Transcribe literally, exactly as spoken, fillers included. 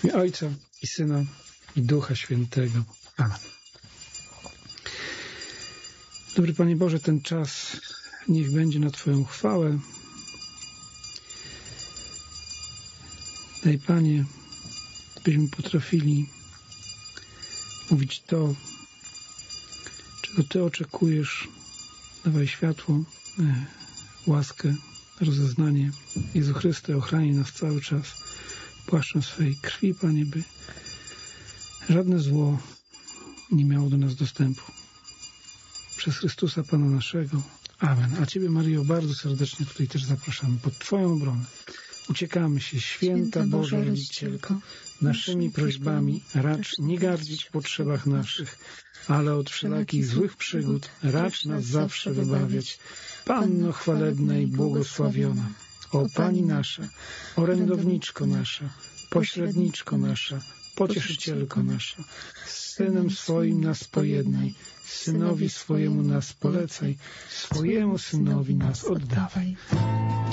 W imię Ojca i Syna i Ducha Świętego. Amen. Dobry Panie Boże, ten czas niech będzie na Twoją chwałę. Daj Panie, byśmy potrafili mówić to, czego Ty oczekujesz. Dawaj światło, łaskę, rozeznanie. Jezu Chryste, ochrani nas cały czas płaszczem swej krwi, Panie, by żadne zło nie miało do nas dostępu. Przez Chrystusa Pana naszego. Amen. A Ciebie, Maryjo, bardzo serdecznie tutaj też zapraszamy pod Twoją obronę. Uciekamy się, święta Boża Rodzicielko, naszymi prośbami racz nie gardzić w potrzebach naszych, ale od wszelakich złych przygód racz nas zawsze wybawiać. Panno chwalebna i błogosławiona, o Pani nasza, orędowniczko nasza, pośredniczko nasza, pocieszycielko nasza, z Synem swoim nas pojednaj, Synowi swojemu nas polecaj, swojemu Synowi nas oddawaj.